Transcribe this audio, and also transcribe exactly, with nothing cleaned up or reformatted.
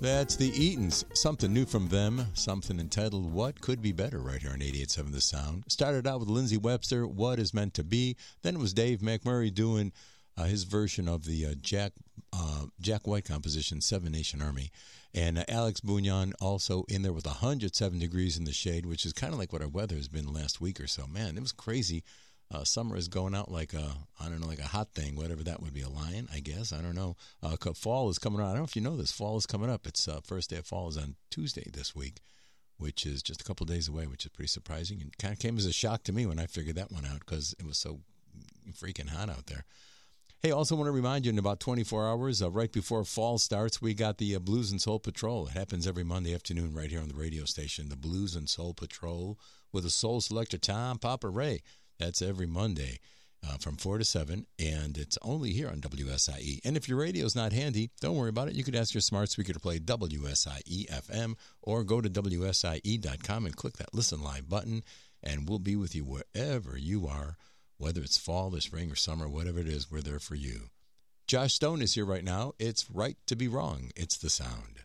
That's the Eatons. Something new from them. Something entitled What Could Be Better right here on eighty-eight point seven The Sound. Started out with Lindsey Webster, What Is Meant to Be. Then it was Dave McMurray doing uh, his version of the uh, Jack uh, Jack White composition, Seven Nation Army. And uh, Alex Bunyan also in there with one hundred seven degrees in the shade, which is kind of like what our weather has been last week or so. Man, it was crazy. Uh, summer is going out like a, I don't know, like a hot thing, whatever that would be, a lion, I guess. I don't know. Uh, fall is coming on. I don't know if you know this. Fall is coming up. It's uh, first day of fall is on Tuesday this week, which is just a couple of days away, which is pretty surprising. And kind of came as a shock to me when I figured that one out because it was so freaking hot out there. Hey, also want to remind you, in about twenty-four hours, uh, right before fall starts, we got the uh, Blues and Soul Patrol. It happens every Monday afternoon right here on the radio station, the Blues and Soul Patrol, with a soul selector, Tom Papa Ray. That's every Monday uh, from four to seven, and it's only here on W S I E. And if your radio's not handy, don't worry about it. You could ask your smart speaker to play W S I E F M, or go to W S I E dot com and click that Listen Live button, and we'll be with you wherever you are, whether it's fall or spring or summer, whatever it is, we're there for you. Josh Stone is here right now. It's Right to Be Wrong. It's the sound.